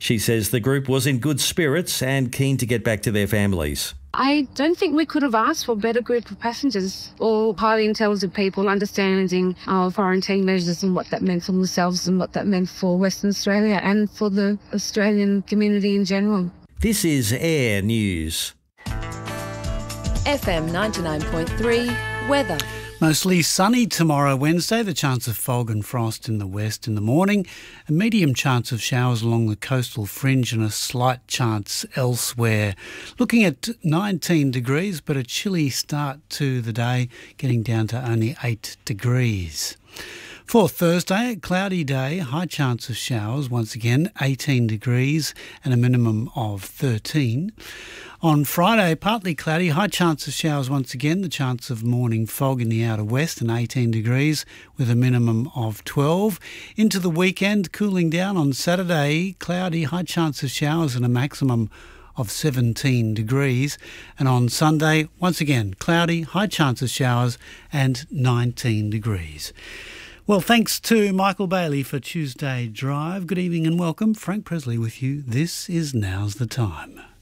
She says the group was in good spirits and keen to get back to their families. I don't think we could have asked for a better group of passengers, all highly intelligent people understanding our quarantine measures and what that meant for themselves and what that meant for Western Australia and for the Australian community in general. This is Air News. FM 99.3 weather. Mostly sunny tomorrow, Wednesday. The chance of fog and frost in the west in the morning. A medium chance of showers along the coastal fringe and a slight chance elsewhere. Looking at 19 degrees, but a chilly start to the day, getting down to only 8 degrees. For Thursday, a cloudy day, high chance of showers, once again 18 degrees and a minimum of 13. On Friday, partly cloudy, high chance of showers once again, the chance of morning fog in the outer west and 18 degrees with a minimum of 12. Into the weekend, cooling down on Saturday, cloudy, high chance of showers and a maximum of 17 degrees. And on Sunday, once again, cloudy, high chance of showers and 19 degrees. Well, thanks to Michael Bailey for Tuesday Drive. Good evening and welcome. Frank Presley with you. This is Now's the Time.